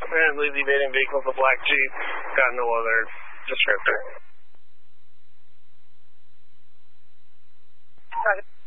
Apparently the evading vehicle is a black Jeep. Got no other descriptor. Roger.